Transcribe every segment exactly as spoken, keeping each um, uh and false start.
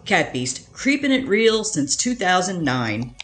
Cat Beast, creeping it real since two thousand nine.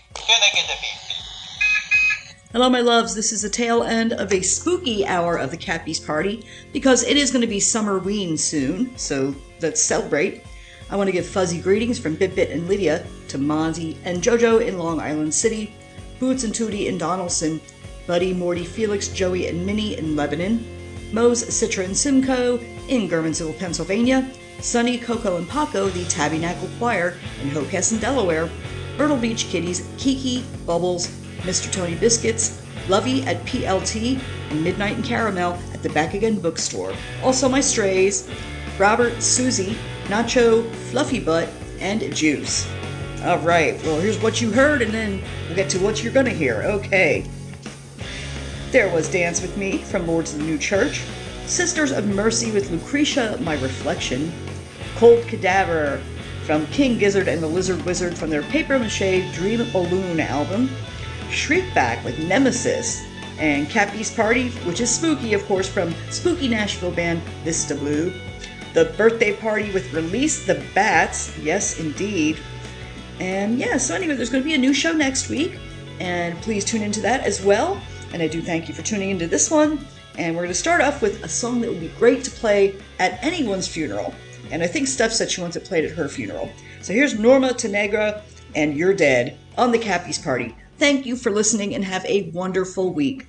Hello, my loves. This is the tail end of a spooky hour of the Cat Beast party because it is going to be Summerween soon, so let's celebrate. I want to give fuzzy greetings from Bit-Bit and Lydia to Monty and Jojo in Long Island City, Boots and Tootie in Donaldson, Buddy, Morty, Felix, Joey, and Minnie in Lebanon, Mose, Citra, and Simcoe in Gurmansville, Pennsylvania, Sunny, Coco, and Paco, the Tabernacle Choir in Hockessin, Delaware, Myrtle Beach Kitties, Kiki, Bubbles, Mister Tony Biscuits, Lovey at P L T, and Midnight and Caramel at the Back Again Bookstore. Also my strays, Robert, Susie, Nacho, Fluffy Butt, and Juice. Alright, well here's what you heard and then we'll get to what you're gonna hear. Okay. There was Dance With Me from Lords of the New Church, Sisters of Mercy with Lucretia, My Reflection, Cold Cadaver from King Gizzard and the Lizard Wizard from their Paper Mache Dream Balloon album, Shriekback with Nemesis, and Cat Beast Party, which is spooky, of course, from spooky Nashville band Vista Blue. The Birthday Party with Release the Bats, yes indeed. And yeah, so anyway, there's going to be a new show next week, and please tune into that as well. And I do thank you for tuning into this one. And we're going to start off with a song that would be great to play at anyone's funeral. And I think Steph said she wants it played at her funeral. So here's Norma Tanegra and You're Dead on the Cat Beast Party. Thank you for listening and have a wonderful week.